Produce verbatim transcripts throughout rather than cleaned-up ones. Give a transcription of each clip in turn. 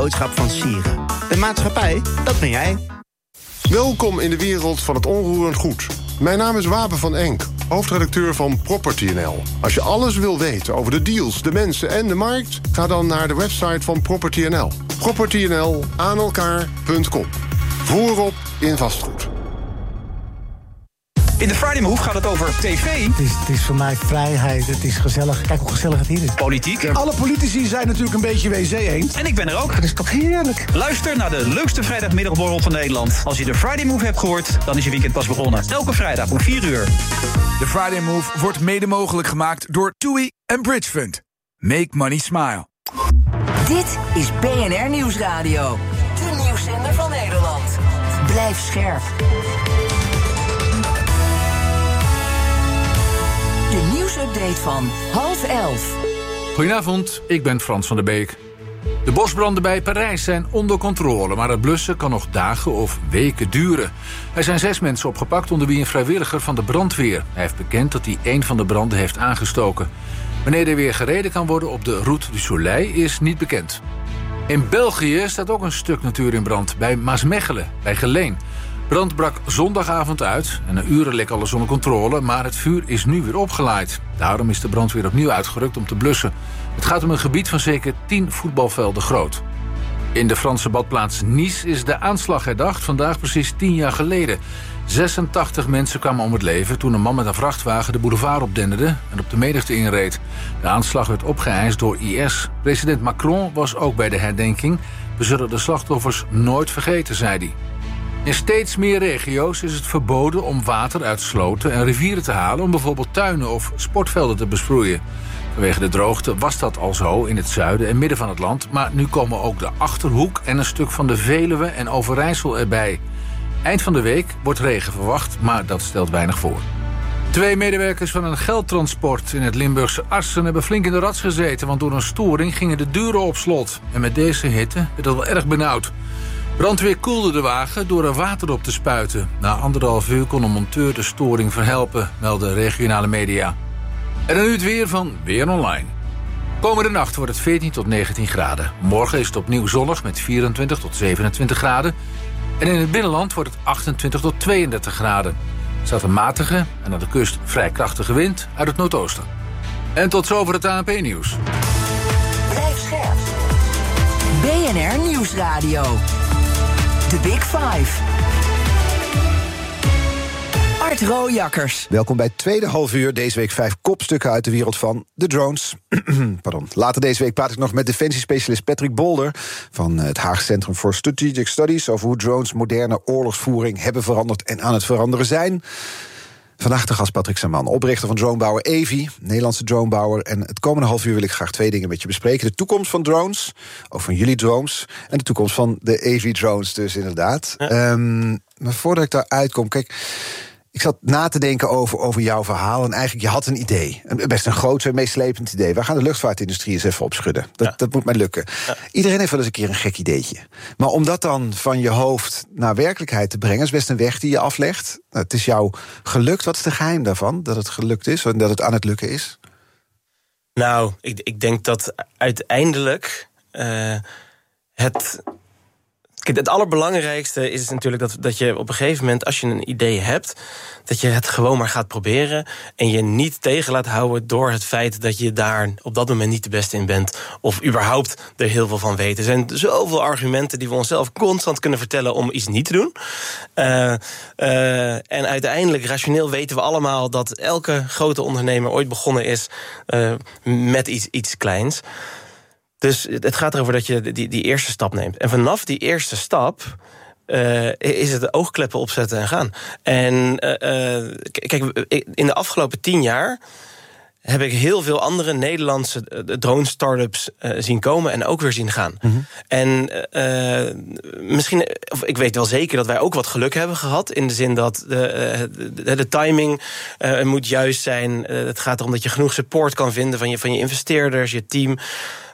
boodschap van Sieren. De maatschappij, dat ben jij. Welkom in de wereld van het onroerend goed. Mijn naam is Wapen van Enk, hoofdredacteur van Property N L. Als je alles wil weten over de deals, de mensen en de markt, ga dan naar de website van Property N L. Property N L aan elkaar punt com. Voorop in vastgoed. In de Friday Move gaat het over tv. Het is, het is voor mij vrijheid, het is gezellig. Kijk hoe gezellig het hier is. Politiek. Alle politici zijn natuurlijk een beetje W C eens. En ik ben er ook. Dat is toch heerlijk. Luister naar de leukste vrijdagmiddagborrel van Nederland. Als je de Friday Move hebt gehoord, dan is je weekend pas begonnen. Elke vrijdag om vier uur. De Friday Move wordt mede mogelijk gemaakt door TUI en Bridge Fund. Make money smile. Dit is B N R Nieuwsradio. De nieuwszender van Nederland. Blijf scherp. De nieuwsupdate van half elf. Goedenavond, ik ben Frans van der Beek. De bosbranden bij Parijs zijn onder controle, maar het blussen kan nog dagen of weken duren. Er zijn zes mensen opgepakt, onder wie een vrijwilliger van de brandweer. Hij heeft bekend dat hij één van de branden heeft aangestoken. Wanneer er weer gereden kan worden op de Route du Soleil is niet bekend. In België staat ook een stuk natuur in brand, bij Maasmechelen, bij Geleen. Brand brak zondagavond uit en na uren leek alles onder controle, maar het vuur is nu weer opgelaaid. Daarom is de brandweer opnieuw uitgerukt om te blussen. Het gaat om een gebied van zeker tien voetbalvelden groot. In de Franse badplaats Nice is de aanslag herdacht, vandaag precies tien jaar geleden. zesentachtig mensen kwamen om het leven toen een man met een vrachtwagen de boulevard opdenderde en op de menigte inreed. De aanslag werd opgeëist door I S. President Macron was ook bij de herdenking. We zullen de slachtoffers nooit vergeten, zei hij. In steeds meer regio's is het verboden om water uit sloten en rivieren te halen om bijvoorbeeld tuinen of sportvelden te besproeien. Vanwege de droogte was dat al zo in het zuiden en midden van het land, maar nu komen ook de Achterhoek en een stuk van de Veluwe en Overijssel erbij. Eind van de week wordt regen verwacht, maar dat stelt weinig voor. Twee medewerkers van een geldtransport in het Limburgse Assen hebben flink in de rats gezeten, want door een storing gingen de deuren op slot. En met deze hitte werd het wel erg benauwd. Brandweer koelde de wagen door er water op te spuiten. Na anderhalf uur kon een monteur de storing verhelpen, melden regionale media. En dan nu het weer van Weer Online. Komende nacht wordt het veertien tot negentien graden. Morgen is het opnieuw zonnig met vierentwintig tot zevenentwintig graden. En in het binnenland wordt het achtentwintig tot tweeëndertig graden. Er staat een matige en aan de kust vrij krachtige wind uit het noordoosten. En tot zover het A N P-nieuws. Blijf scherp. B N R Nieuwsradio. The Big Five. Art Rooijakkers. Welkom bij het tweede half uur. Deze week vijf kopstukken uit de wereld van de drones. Pardon. Later deze week praat ik nog met defensiespecialist Patrick Bolder van het Haag Centrum for Strategic Studies over hoe drones moderne oorlogsvoering hebben veranderd en aan het veranderen zijn. Vandaag de gast Patrick Saman, oprichter van dronebouwer Evi, Nederlandse dronebouwer. En het komende half uur wil ik graag twee dingen met je bespreken. De toekomst van drones, ook van jullie drones, en de toekomst van de Evi-drones dus inderdaad. Ja. Um, maar voordat ik daar uitkom, kijk, ik zat na te denken over, over jouw verhaal. En eigenlijk, je had een idee. Een, best een groot, meeslepend idee. We gaan de luchtvaartindustrie eens even opschudden. Dat, ja. dat moet mij lukken. Ja. Iedereen heeft wel eens een keer een gek ideetje. Maar om dat dan van je hoofd naar werkelijkheid te brengen, is best een weg die je aflegt. Nou, het is jou gelukt. Wat is de geheim daarvan? Dat het gelukt is en dat het aan het lukken is? Nou, ik, ik denk dat uiteindelijk uh, het... Kijk, het allerbelangrijkste is natuurlijk dat, dat je op een gegeven moment, als je een idee hebt, dat je het gewoon maar gaat proberen en je niet tegen laat houden door het feit dat je daar op dat moment niet de beste in bent of überhaupt er heel veel van weet. Er zijn zoveel argumenten die we onszelf constant kunnen vertellen om iets niet te doen. Uh, uh, en uiteindelijk, rationeel weten we allemaal dat elke grote ondernemer ooit begonnen is uh, met iets, iets kleins. Dus het gaat erover dat je die, die eerste stap neemt. En vanaf die eerste stap uh, is het de oogkleppen opzetten en gaan. En uh, uh, kijk, in de afgelopen tien jaar heb ik heel veel andere Nederlandse drone-startups uh, zien komen en ook weer zien gaan. Mm-hmm. En uh, misschien, of ik weet wel zeker dat wij ook wat geluk hebben gehad, in de zin dat de, de, de timing uh, moet juist zijn. Uh, het gaat erom dat je genoeg support kan vinden van je, van je investeerders, je team.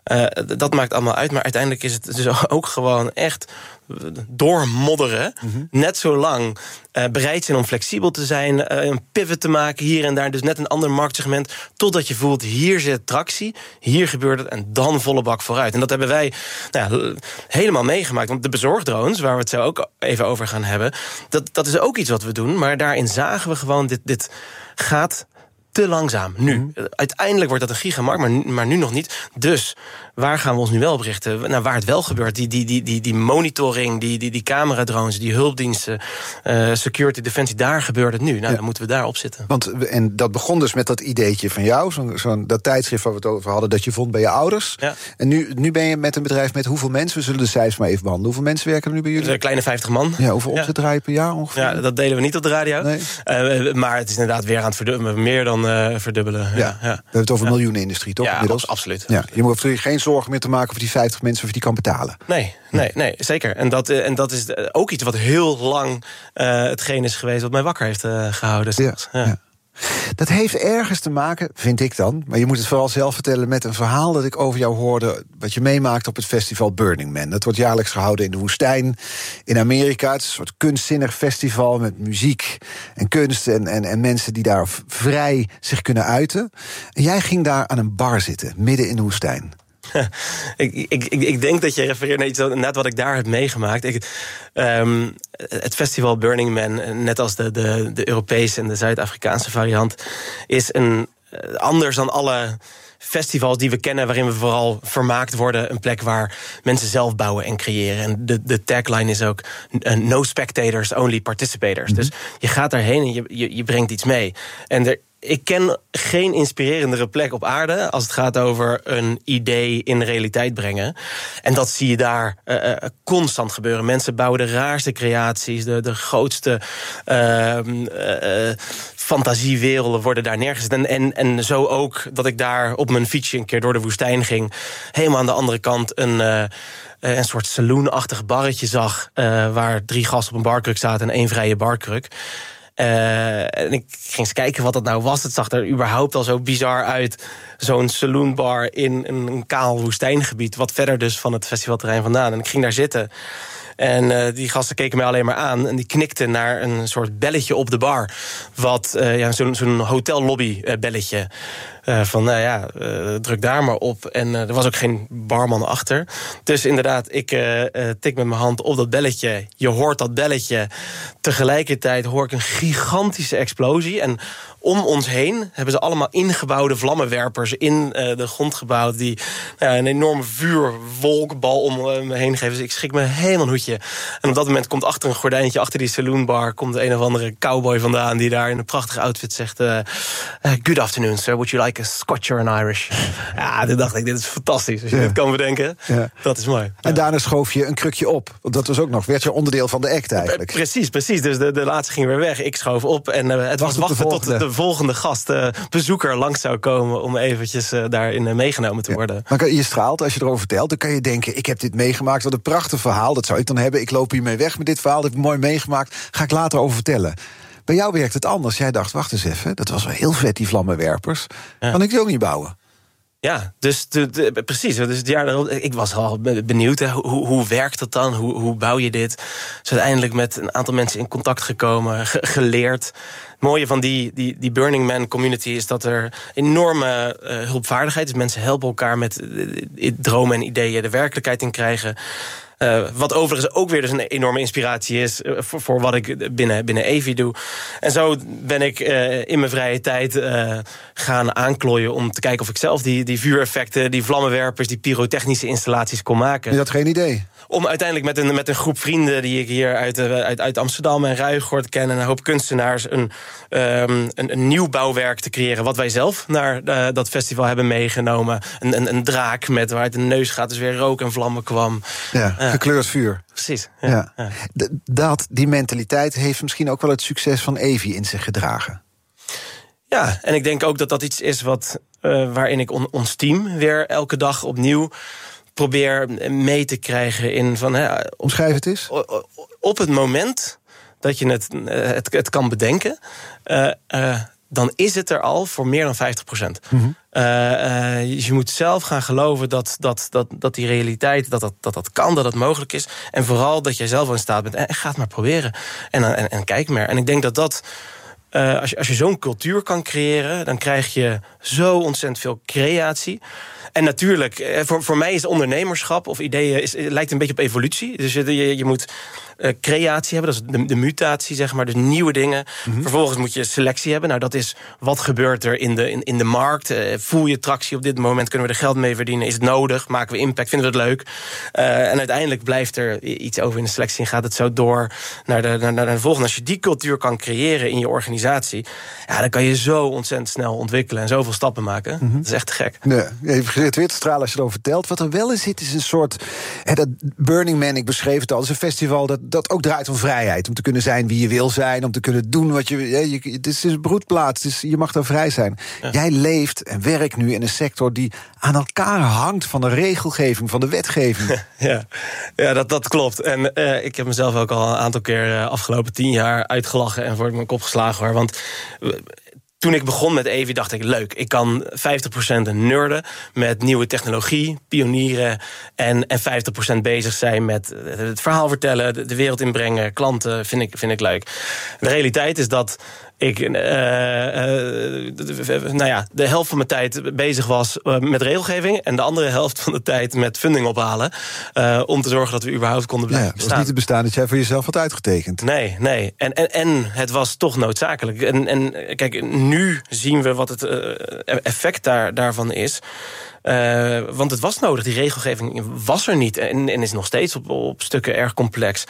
Uh, dat maakt allemaal uit, maar uiteindelijk is het dus ook gewoon echt doormodderen. Mm-hmm. Net zo lang uh, bereid zijn om flexibel te zijn, uh, een pivot te maken hier en daar, dus net een ander marktsegment, totdat je voelt, hier zit tractie, hier gebeurt het en dan volle bak vooruit. En dat hebben wij nou ja, helemaal meegemaakt. Want de bezorgdrones, waar we het zo ook even over gaan hebben, dat, dat is ook iets wat we doen, maar daarin zagen we gewoon, dit, dit gaat te langzaam, nu. Mm. Uiteindelijk wordt dat een gigamarkt, maar, maar nu nog niet. Dus waar gaan we ons nu wel op richten? Nou, waar het wel gebeurt, die, die, die, die, die monitoring, die, die, die cameradrones, die hulpdiensten, uh, security, defensie, daar gebeurt het nu. Nou, ja. Dan moeten we daar op zitten. Want, en dat begon dus met dat ideetje van jou, zo'n, zo'n, dat tijdschrift waar we het over hadden, dat je vond bij je ouders. Ja. En nu, nu ben je met een bedrijf met hoeveel mensen? We zullen de cijfers maar even behandelen. Hoeveel mensen werken er nu bij jullie? Een kleine vijftig man. Ja, hoeveel omzet draai je per jaar ongeveer? Ja, dat delen we niet op de radio. Nee. Uh, maar het is inderdaad weer aan het verdubbelen, meer dan uh, verdubbelen. Ja. Ja. Ja. We hebben het over ja. miljoenenindustrie, toch? Ja, inmiddels? absoluut. Ja. Je hoeft er geen zorgen meer te maken over die vijftig mensen of je die kan betalen. Nee, nee, nee, zeker. En dat, en dat is ook iets wat heel lang uh, hetgeen is geweest wat mij wakker heeft uh, gehouden. Ja. Ja. Ja. Dat heeft ergens te maken, vind ik dan, maar je moet het vooral zelf vertellen, met een verhaal dat ik over jou hoorde, wat je meemaakt op het festival Burning Man. Dat wordt jaarlijks gehouden in de woestijn in Amerika. Het is een soort kunstzinnig festival met muziek en kunst en, en, en mensen die daar vrij zich kunnen uiten. En jij ging daar aan een bar zitten, midden in de woestijn. ik, ik, ik denk dat je refereert naar iets net wat ik daar heb meegemaakt. Ik, um, het festival Burning Man, net als de, de, de Europese en de Zuid-Afrikaanse variant, is een, anders dan alle festivals die we kennen, waarin we vooral vermaakt worden, een plek waar mensen zelf bouwen en creëren. En de, de tagline is ook uh, no spectators, only participators. Mm-hmm. Dus je gaat daarheen en je, je, je brengt iets mee. En er Ik ken geen inspirerendere plek op aarde als het gaat over een idee in de realiteit brengen. En dat zie je daar uh, uh, constant gebeuren. Mensen bouwen de raarste creaties, de, de grootste uh, uh, fantasiewerelden worden daar neergezet. En, en, en zo ook dat ik daar op mijn fietsje een keer door de woestijn ging. Helemaal aan de andere kant een Uh, een soort saloonachtig barretje zag, uh, waar drie gasten op een barkruk zaten en één vrije barkruk. Uh, en ik ging eens kijken wat dat nou was. Het zag er überhaupt al zo bizar uit. Zo'n saloonbar in een kaal woestijngebied, wat verder dus van het festivalterrein vandaan. En ik ging daar zitten. En uh, die gasten keken mij alleen maar aan en die knikten naar een soort belletje op de bar. Wat, uh, ja, zo'n, zo'n hotellobby uh, belletje. Uh, van, nou ja, uh, druk daar maar op. En uh, er was ook geen barman achter. Dus inderdaad, ik uh, uh, tik met mijn hand op dat belletje. Je hoort dat belletje. Tegelijkertijd hoor ik een gigantische explosie. En om ons heen hebben ze allemaal ingebouwde vlammenwerpers in uh, de grond gebouwd, die uh, een enorme vuurwolkbal om uh, me heen geven. Dus ik schrik me helemaal een hoedje. En op dat moment komt achter een gordijntje, achter die saloonbar, komt een of andere cowboy vandaan die daar in een prachtige outfit zegt: uh, uh, good afternoon, sir. Would you like a Scotch or an Irish? Ja, toen dacht ik, dit is fantastisch. Als je ja. dit kan bedenken, ja. dat is mooi. En ja. daarna schoof je een krukje op. Want dat was ook nog, werd je onderdeel van de act eigenlijk. Precies, precies. Dus de, de laatste ging weer weg. Ik schoof op en uh, het was wachten tot de volgende gast, uh, bezoeker, langs zou komen om eventjes uh, daarin uh, meegenomen te worden. Ja. Maar je straalt, als je erover vertelt, dan kan je denken, ik heb dit meegemaakt, wat een prachtig verhaal, dat zou ik dan hebben. Ik loop hiermee weg met dit verhaal, dat heb ik mooi meegemaakt. Ga ik later over vertellen. Bij jou werkt het anders. Jij dacht, wacht eens even, dat was wel heel vet, die vlammenwerpers. Ja. Kan ik die ook niet bouwen? Ja, dus de, de, precies. Dus het jaar daarop, ik was al benieuwd, hè, hoe, hoe werkt dat dan? Hoe, hoe bouw je dit? Dus uiteindelijk met een aantal mensen in contact gekomen, ge, geleerd. Het mooie van die, die, die Burning Man community is dat er enorme uh, hulpvaardigheid is. Mensen helpen elkaar met uh, dromen en ideeën de werkelijkheid in krijgen. Uh, wat overigens ook weer dus een enorme inspiratie is uh, voor, voor wat ik binnen, binnen Evi doe. En zo ben ik uh, in mijn vrije tijd uh, gaan aanklooien om te kijken of ik zelf die, die vuureffecten, die vlammenwerpers, die pyrotechnische installaties kon maken. Je had geen idee? Om uiteindelijk met een, met een groep vrienden die ik hier uit, uit, uit Amsterdam en Ruigoord ken en een hoop kunstenaars een, um, een, een nieuw bouwwerk te creëren wat wij zelf naar uh, dat festival hebben meegenomen. Een, een, een draak met waaruit de neus gaat, dus weer rook en vlammen kwam. Ja, uh, gekleurd vuur. Precies. Ja, ja. ja. D- dat, die mentaliteit heeft misschien ook wel het succes van Evi in zich gedragen. Ja, en ik denk ook dat dat iets is wat, uh, waarin ik on, ons team weer elke dag opnieuw probeer mee te krijgen in van. Hè, Omschrijf het eens. Op het moment dat je het, het, het kan bedenken, uh, uh, dan is het er al voor meer dan vijftig procent. Mm-hmm. Uh, uh, je moet zelf gaan geloven dat, dat, dat, dat die realiteit, dat dat, dat dat kan, dat dat mogelijk is. En vooral dat jij zelf wel in staat bent. En, en ga het maar proberen. En, en, en kijk maar. En ik denk dat dat... Uh, als je, als je zo'n cultuur kan creëren, dan krijg je zo ontzettend veel creatie. En natuurlijk, voor, voor mij is ondernemerschap of ideeën is, lijkt een beetje op evolutie. Dus je, je, je moet uh, creatie hebben, dat is de, de mutatie, zeg maar, dus nieuwe dingen. Mm-hmm. Vervolgens moet je selectie hebben. Nou, dat is wat gebeurt er in de, in, in de markt. Uh, voel je tractie op dit moment? Kunnen we er geld mee verdienen? Is het nodig? Maken we impact? Vinden we het leuk? Uh, en uiteindelijk blijft er iets over in de selectie en gaat het zo door naar de, naar, naar de volgende. Als je die cultuur kan creëren in je organisatie, ja, dan kan je zo ontzettend snel ontwikkelen en zoveel stappen maken. Mm-hmm. Dat is echt te gek. Nee, even gezegd weer te stralen als je erover vertelt. Wat er wel in zit, is een soort... Hè, dat Burning Man, ik beschreef het al, is een festival dat, dat ook draait om vrijheid. Om te kunnen zijn wie je wil zijn, om te kunnen doen wat je... Hè, je het is een broedplaats, dus je mag daar vrij zijn. Ja. Jij leeft en werkt nu in een sector die aan elkaar hangt van de regelgeving, van de wetgeving. Ja, ja dat, dat klopt. En uh, ik heb mezelf ook al een aantal keer uh, afgelopen tien jaar uitgelachen en voor mijn kop geslagen hoor. Want Uh, toen ik begon met Evi dacht ik, leuk, ik kan vijftig procent nerden met nieuwe technologie, pionieren en, en vijftig procent bezig zijn met het verhaal vertellen, de wereld inbrengen, klanten, vind ik, vind ik leuk. De realiteit is dat ik uh, uh, nou ja, de helft van mijn tijd bezig was uh, met regelgeving en de andere helft van de tijd met funding ophalen uh, om te zorgen dat we überhaupt konden blijven ja, het bestaan. Het was niet te bestaan dat jij voor jezelf had uitgetekend. Nee, nee. En, en, en het was toch noodzakelijk. En, en kijk, nu zien we wat het uh, effect daar, daarvan is. Uh, want het was nodig, die regelgeving was er niet en, en is nog steeds op, op stukken erg complex.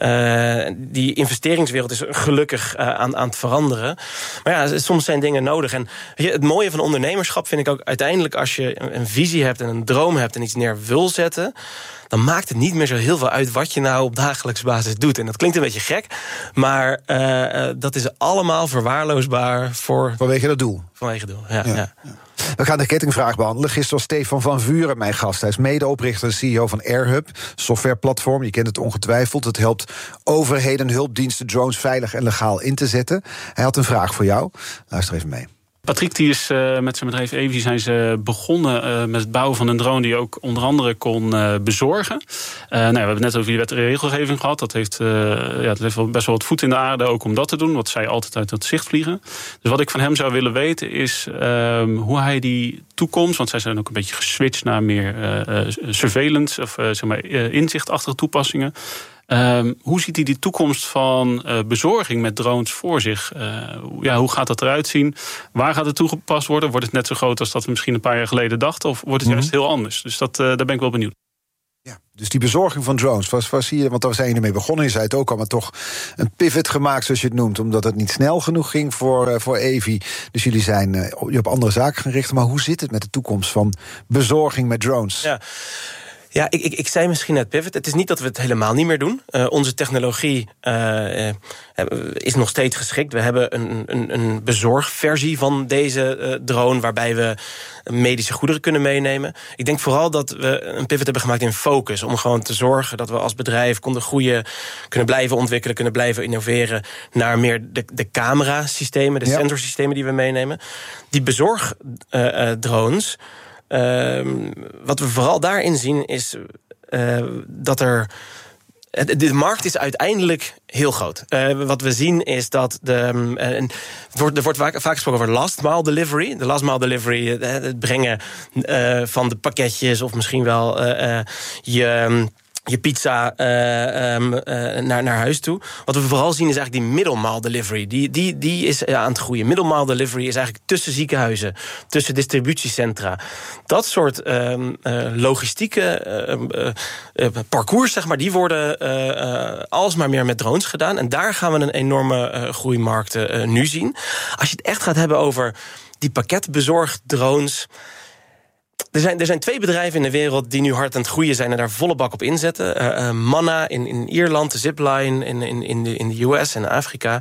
Uh, die investeringswereld is gelukkig uh, aan, aan het veranderen. Maar ja, soms zijn dingen nodig. En het mooie van ondernemerschap vind ik ook uiteindelijk als je een visie hebt en een droom hebt en iets neer wil zetten, dan maakt het niet meer zo heel veel uit wat je nou op dagelijkse basis doet. En dat klinkt een beetje gek, maar uh, dat is allemaal verwaarloosbaar voor... Vanwege dat doel. Vanwege het doel, ja. ja. ja. We gaan de kettingvraag behandelen. Gisteren was Stefan van Vuren mijn gast. Hij is medeoprichter en C E O van AirHub, softwareplatform. Je kent het ongetwijfeld. Het helpt overheden, hulpdiensten, drones veilig en legaal in te zetten. Hij had een vraag voor jou. Luister even mee. Patrick die is uh, met zijn bedrijf Evi zijn ze begonnen uh, met het bouwen van een drone die ook onder andere kon uh, bezorgen. Uh, nou ja, we hebben het net over die wet en regelgeving gehad. Dat heeft, uh, ja, dat heeft wel best wel wat voet in de aarde ook om dat te doen. Wat zij altijd uit het zicht vliegen. Dus wat ik van hem zou willen weten is uh, hoe hij die toekomst, want zij zijn ook een beetje geswitcht naar meer uh, uh, surveillance of uh, zeg maar uh, inzichtachtige toepassingen. Um, hoe ziet hij die toekomst van uh, bezorging met drones voor zich? Uh, ja, hoe gaat dat eruit zien? Waar gaat het toegepast worden? Wordt het net zo groot als dat we misschien een paar jaar geleden dachten? Of wordt het juist heel anders? Dus dat, uh, daar ben ik wel benieuwd. Ja, dus die bezorging van drones, was, was hier, want daar zijn jullie mee begonnen. Je zei het ook al, maar toch een pivot gemaakt, zoals je het noemt, omdat het niet snel genoeg ging voor, uh, voor Evi. Dus jullie zijn uh, je op andere zaken gaan richten. Maar hoe zit het met de toekomst van bezorging met drones? Ja. Ja, ik, ik, ik zei misschien net pivot. Het is niet dat we het helemaal niet meer doen. Uh, onze technologie uh, uh, is nog steeds geschikt. We hebben een, een, een bezorgversie van deze uh, drone, waarbij we medische goederen kunnen meenemen. Ik denk vooral dat we een pivot hebben gemaakt in focus, om gewoon te zorgen dat we als bedrijf konden groeien, kunnen blijven ontwikkelen, kunnen blijven innoveren naar meer de, de camerasystemen, de ja. sensorsystemen die we meenemen. Die bezorgdrones, uh, uh, Uh, wat we vooral daarin zien is uh, dat er... De markt is uiteindelijk heel groot. Uh, wat we zien is dat de, uh, er wordt, er wordt vaak, vaak gesproken over last mile delivery. De last mile delivery, uh, het brengen uh, van de pakketjes of misschien wel uh, uh, je... je pizza uh, um, uh, naar, naar huis toe. Wat we vooral zien is eigenlijk die middle mile delivery. Die, die, die is uh, aan het groeien. Middle mile delivery is eigenlijk tussen ziekenhuizen, tussen distributiecentra. Dat soort um, uh, logistieke uh, uh, uh, parcours, zeg maar, die worden uh, uh, alsmaar meer met drones gedaan. En daar gaan we een enorme uh, groeimarkt uh, nu zien. Als je het echt gaat hebben over die pakketbezorgdrones, Er zijn, er zijn twee bedrijven in de wereld die nu hard aan het groeien zijn en daar volle bak op inzetten. Uh, uh, Manna in, in Ierland, Zipline in, in, in, de, in de U S en Afrika.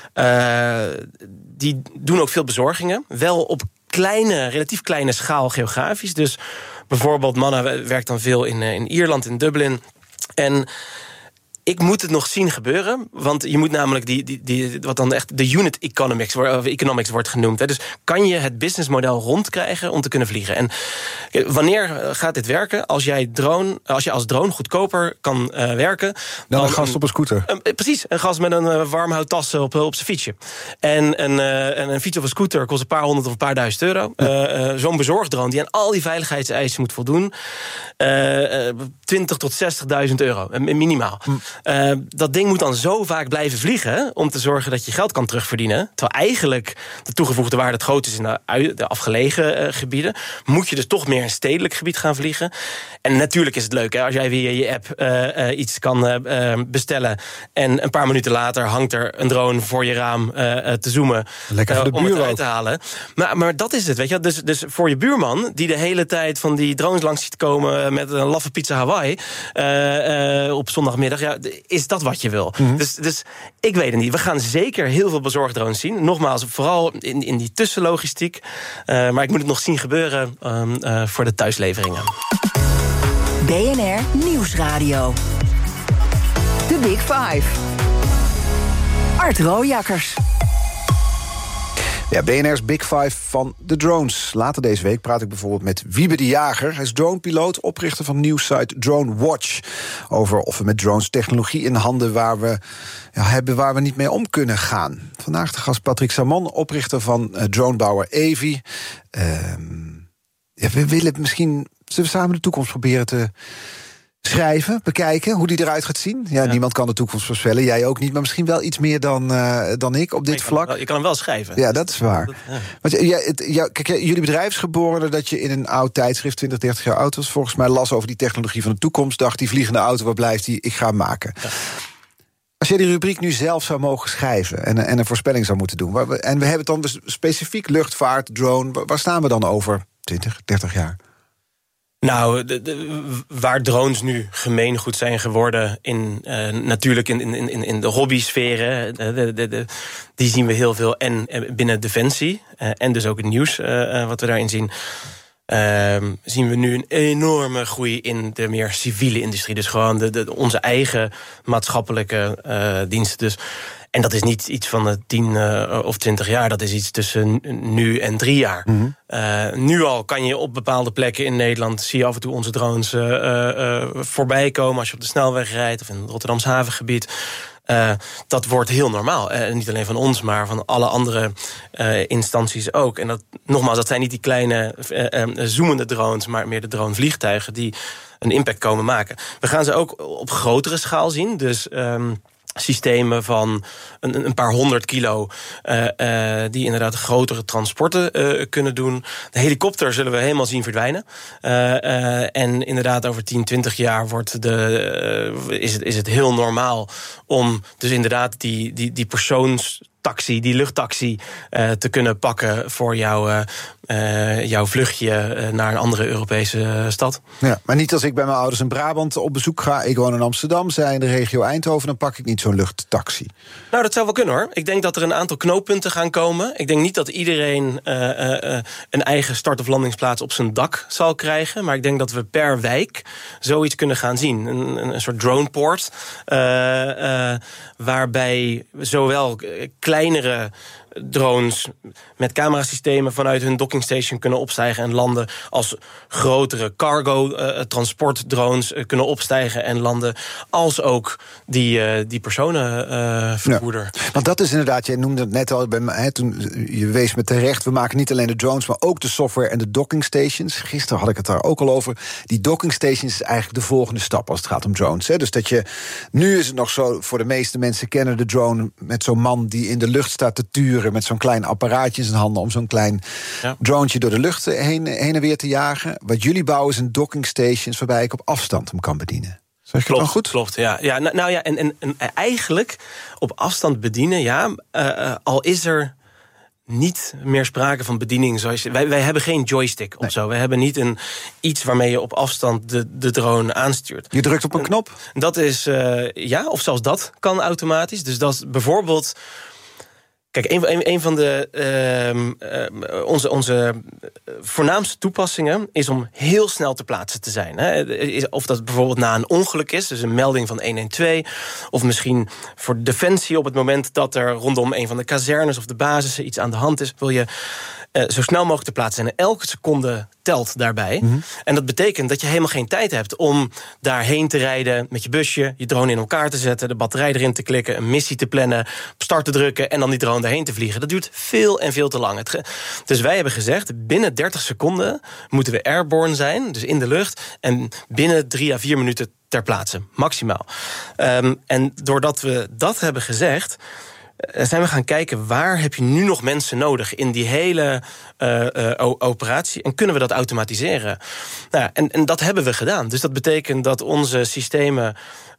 Uh, die doen ook veel bezorgingen. Wel op kleine, relatief kleine schaal geografisch. Dus bijvoorbeeld Manna werkt dan veel in, in Ierland, in Dublin. En Ik moet het nog zien gebeuren, want je moet namelijk die, die, die wat dan echt de unit economics, of economics wordt genoemd. Hè. Dus kan je het businessmodel rondkrijgen om te kunnen vliegen? En wanneer gaat dit werken? Als jij drone, als je als drone goedkoper kan uh, werken dan, dan een gast op een scooter. Een, een, precies, een gast met een uh, warmhouttas op, op zijn fietsje. En een, uh, een, een fiets of een scooter kost een paar honderd of een paar duizend euro. Ja. Uh, uh, zo'n bezorgdrone die aan al die veiligheidseisen moet voldoen, uh, uh, twintig tot zestigduizend euro, uh, minimaal. Hm. Uh, dat ding moet dan zo vaak blijven vliegen om te zorgen dat je geld kan terugverdienen. Terwijl eigenlijk de toegevoegde waarde het groot is in de, de afgelegen uh, gebieden. Moet je dus toch meer in stedelijk gebied gaan vliegen. En natuurlijk is het leuk hè, als jij via je app uh, uh, iets kan uh, bestellen en een paar minuten later hangt er een drone voor je raam uh, te zoomen. Lekker voor de uh, om het eruit ook. te halen. Maar, maar dat is het, weet je. Dus, dus voor je buurman die de hele tijd van die drones langs ziet komen met een laffe pizza Hawaii uh, uh, op zondagmiddag, ja, is dat wat je wil? Mm-hmm. Dus, dus ik weet het niet. We gaan zeker heel veel bezorgdrones zien. Nogmaals, vooral in, in die tussenlogistiek. Uh, maar ik moet het nog zien gebeuren um, uh, voor de thuisleveringen. B N R Nieuwsradio. The Big Five. Art Rooijakkers. Ja, B N R's Big Five van de drones. Later deze week praat ik bijvoorbeeld met Wiebe de Jager. Hij is dronepiloot, oprichter van nieuwssite Drone Watch. Over of we met drones technologie in handen waar we, ja, hebben waar we niet mee om kunnen gaan. Vandaag de gast Patrick Samon, oprichter van uh, dronebouwer Evi. Uh, ja, we willen misschien, zullen we samen de toekomst proberen te schrijven, bekijken, hoe die eruit gaat zien. Ja, ja, niemand kan de toekomst voorspellen, jij ook niet, maar misschien wel iets meer dan, uh, dan ik op dit je vlak. Wel, je kan hem wel schrijven. Ja, dat is waar. Dat, ja. Want, ja, het, ja, kijk, jullie bedrijf is geboren dat je in een oud tijdschrift, twintig, dertig jaar oud was, volgens mij las over die technologie van de toekomst, dacht die vliegende auto, waar blijft die? Ik ga hem maken. Ja. Als je die rubriek nu zelf zou mogen schrijven en, en een voorspelling zou moeten doen, waar we, en we hebben het dan dus specifiek luchtvaart, drone, waar, waar staan we dan over twintig, dertig jaar? Nou, de, de, waar drones nu gemeengoed zijn geworden, in, uh, natuurlijk in, in, in, in de hobbysferen, de, de, de, die zien we heel veel. En binnen Defensie, uh, en dus ook het nieuws uh, uh, wat we daarin zien, uh, zien we nu een enorme groei in de meer civiele industrie. Dus gewoon de, de, onze eigen maatschappelijke uh, diensten. Dus. En dat is niet iets van de tien uh, of twintig jaar. Dat is iets tussen nu en drie jaar. Mm-hmm. Uh, nu al kan je op bepaalde plekken in Nederland, zie je af en toe onze drones uh, uh, voorbij komen als je op de snelweg rijdt of in het Rotterdams havengebied. Uh, dat wordt heel normaal. Uh, niet alleen van ons, maar van alle andere uh, instanties ook. En dat, nogmaals, dat zijn niet die kleine uh, uh, zoemende drones, maar meer de dronevliegtuigen die een impact komen maken. We gaan ze ook op grotere schaal zien. Dus Um, systemen van een, een paar honderd kilo uh, uh, die inderdaad grotere transporten uh, kunnen doen. De helikopter zullen we helemaal zien verdwijnen. Uh, uh, en inderdaad over tien, twintig jaar wordt de, uh, is, het, is het heel normaal om dus inderdaad die, die, die persoons taxi, die luchttaxi uh, te kunnen pakken voor jouw, uh, uh, jouw vluchtje uh, naar een andere Europese uh, stad. Ja, maar niet als ik bij mijn ouders in Brabant op bezoek ga. Ik woon in Amsterdam, zij in de regio Eindhoven, dan pak ik niet zo'n luchttaxi. Nou, dat zou wel kunnen hoor. Ik denk dat er een aantal knooppunten gaan komen. Ik denk niet dat iedereen uh, uh, een eigen start- of landingsplaats op zijn dak zal krijgen. Maar ik denk dat we per wijk zoiets kunnen gaan zien. Een, een soort droneport. Uh, uh, waarbij zowel kleinere drones met camerasystemen vanuit hun dockingstation kunnen opstijgen en landen, als grotere cargo uh, transportdrones uh, kunnen opstijgen en landen, als ook die, uh, die personenvervoerder. Uh, ja, want dat is inderdaad, jij noemde het net al bij mij, hè, toen je wees me terecht, we maken niet alleen de drones, maar ook de software en de dockingstations. Gisteren had ik het daar ook al over. Die dockingstations is eigenlijk de volgende stap als het gaat om drones. Hè. Dus dat je, nu is het nog zo, voor de meeste mensen kennen de drone met zo'n man die in de lucht staat te turen met zo'n klein apparaatje in zijn handen om zo'n klein ja. dronetje door de lucht heen, heen en weer te jagen. Wat jullie bouwen is een dockingstations waarbij ik op afstand hem kan bedienen. Zeg ik het dan goed? Klopt, ja. ja nou, nou ja, en, en, en eigenlijk op afstand bedienen, ja, uh, uh, al is er niet meer sprake van bediening. Zoals je, wij, wij hebben geen joystick of nee. zo. We hebben niet een iets waarmee je op afstand de, de drone aanstuurt. Je drukt op een knop? Dat is, uh, ja, of zelfs dat kan automatisch. Dus dat is bijvoorbeeld, Kijk, een, een, een van de uh, uh, onze, onze voornaamste toepassingen is om heel snel ter plaatse te zijn. Hè. Of dat bijvoorbeeld na een ongeluk is, dus een melding van honderdtwaalf... of misschien voor Defensie op het moment dat er rondom een van de kazernes of de basissen iets aan de hand is, wil je uh, zo snel mogelijk ter plaatse zijn. En elke seconde telt daarbij. Mm-hmm. En dat betekent dat je helemaal geen tijd hebt om daarheen te rijden met je busje, je drone in elkaar te zetten, de batterij erin te klikken, een missie te plannen, op start te drukken en dan die drone daarheen te vliegen. Dat duurt veel en veel te lang. Het ge- dus wij hebben gezegd, binnen dertig seconden moeten we airborne zijn, dus in de lucht, en binnen drie à vier minuten ter plaatse, maximaal. Um, en doordat we dat hebben gezegd, zijn we gaan kijken, waar heb je nu nog mensen nodig in die hele uh, uh, operatie, en kunnen we dat automatiseren? Nou ja, en, en dat hebben we gedaan. Dus dat betekent dat onze systemen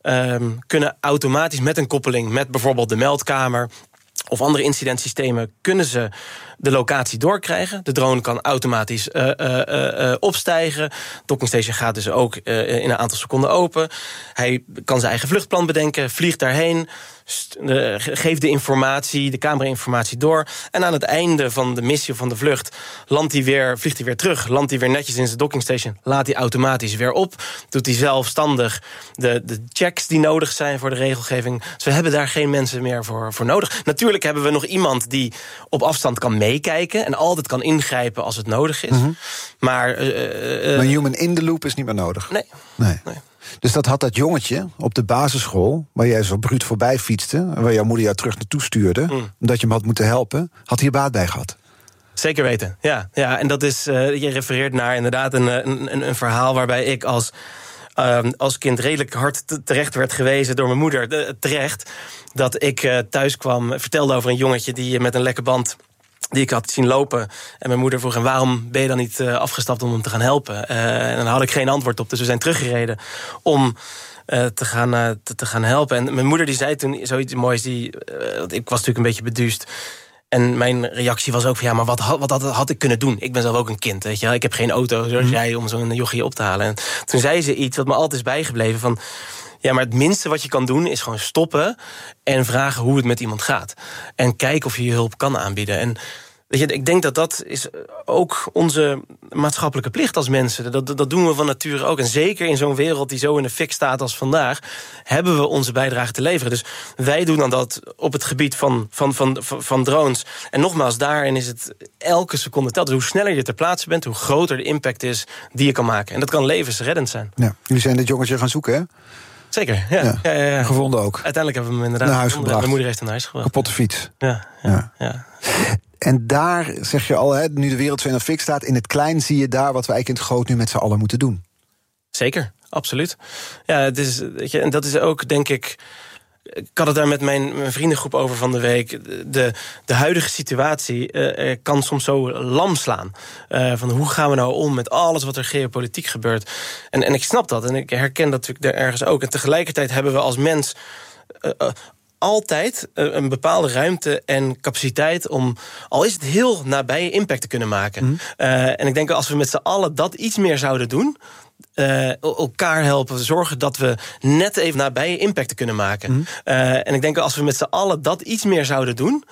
um, kunnen automatisch met een koppeling met bijvoorbeeld de meldkamer of andere incidentsystemen, kunnen ze de locatie doorkrijgen. De drone kan automatisch uh, uh, uh, opstijgen. Docking station gaat dus ook uh, in een aantal seconden open. Hij kan zijn eigen vluchtplan bedenken, vliegt daarheen, Uh, geeft de informatie, de camera-informatie door. En aan het einde van de missie of van de vlucht landt hij weer, vliegt hij weer terug, landt hij weer netjes in zijn dockingstation, laat hij automatisch weer op, doet hij zelfstandig de, de checks die nodig zijn voor de regelgeving. Dus we hebben daar geen mensen meer voor, voor nodig. Natuurlijk hebben we nog iemand die op afstand kan meekijken en altijd kan ingrijpen als het nodig is. Mm-hmm. Maar, uh, uh, maar human in the loop is niet meer nodig? Nee. nee. nee. Dus dat had dat jongetje op de basisschool, waar jij zo bruut voorbij fietste, en waar jouw moeder jou terug naartoe stuurde, mm. omdat je hem had moeten helpen, had hier baat bij gehad? Zeker weten, ja. ja en dat is, uh, je refereert naar inderdaad een, een, een verhaal waarbij ik als, uh, als kind redelijk hard terecht werd gewezen door mijn moeder. De, terecht dat ik uh, thuis kwam, vertelde over een jongetje die met een lekke band die ik had zien lopen. En mijn moeder vroeg, en waarom ben je dan niet uh, afgestapt om hem te gaan helpen? Uh, en dan had ik geen antwoord op, dus we zijn teruggereden om uh, te, gaan, uh, te, te gaan helpen. En mijn moeder die zei toen zoiets moois, die, uh, ik was natuurlijk een beetje beduust. En mijn reactie was ook van, ja, maar wat, wat had, had ik kunnen doen? Ik ben zelf ook een kind, weet je. Ik heb geen auto, zoals mm. jij, om zo'n jochie op te halen. En toen zei ze iets wat me altijd is bijgebleven van, ja, maar het minste wat je kan doen is gewoon stoppen en vragen hoe het met iemand gaat. En kijken of je je hulp kan aanbieden. En weet je, ik denk dat dat is ook onze maatschappelijke plicht als mensen. Dat, dat doen we van nature ook. En zeker in zo'n wereld die zo in de fik staat als vandaag, hebben we onze bijdrage te leveren. Dus wij doen dan dat op het gebied van, van, van, van, van drones. En nogmaals, daarin is het elke seconde telt. Dus hoe sneller je ter plaatse bent, hoe groter de impact is die je kan maken. En dat kan levensreddend zijn. Ja, jullie zijn dit jongetje gaan zoeken, hè? Zeker, ja. Ja. Ja, ja, ja. Gevonden ook. Uiteindelijk hebben we hem inderdaad naar huis gebracht. Mijn moeder heeft hem naar huis gebracht. Kapotte fiets. Ja, ja, ja. ja. En daar zeg je al, hè, nu de wereld zo in de fik staat, in het klein zie je daar wat we eigenlijk in het groot nu met z'n allen moeten doen. Zeker, absoluut. Ja, het is, weet je, en dat is ook, denk ik, ik had het daar met mijn, mijn vriendengroep over van de week. De, de huidige situatie uh, kan soms zo lam slaan. Uh, van hoe gaan we nou om met alles wat er geopolitiek gebeurt? En, en ik snap dat en ik herken dat natuurlijk ergens ook. En tegelijkertijd hebben we als mens Uh, uh, altijd een bepaalde ruimte en capaciteit om, al is het heel nabij, impact te kunnen maken. Mm. Uh, en ik denk als we met z'n allen dat iets meer zouden doen, Uh, elkaar helpen, zorgen dat we net even nabij impact te kunnen maken. Mm. Uh, en ik denk als we met z'n allen dat iets meer zouden doen,